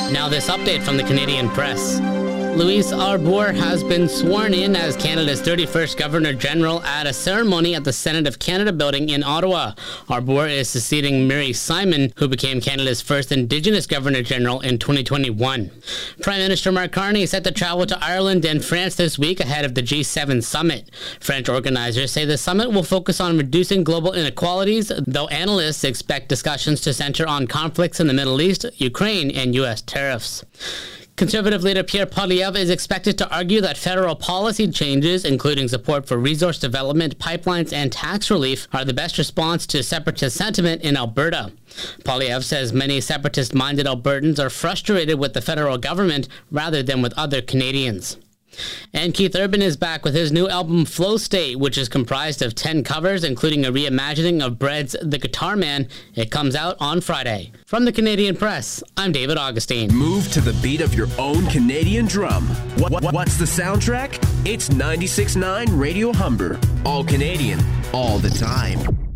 Now this update from the Canadian Press. Louise Arbour has been sworn in as Canada's 31st Governor-General at a ceremony at the Senate of Canada building in Ottawa. Arbour is succeeding Mary Simon, who became Canada's first Indigenous Governor-General in 2021. Prime Minister Mark Carney is set to travel to Ireland and France this week ahead of the G7 summit. French organizers say the summit will focus on reducing global inequalities, though analysts expect discussions to center on conflicts in the Middle East, Ukraine, and U.S. tariffs. Conservative leader Pierre Poilievre is expected to argue that federal policy changes, including support for resource development, pipelines, and tax relief, are the best response to separatist sentiment in Alberta. Poilievre says many separatist-minded Albertans are frustrated with the federal government rather than with other Canadians. And Keith Urban is back with his new album Flow State, which is comprised of 10 covers, including a reimagining of Bread's The Guitar Man. It comes out on Friday. From the Canadian Press, I'm David Augustine. Move to the beat of your own Canadian drum. What's the soundtrack? It's 96.9 Radio Humber. All Canadian, all the time.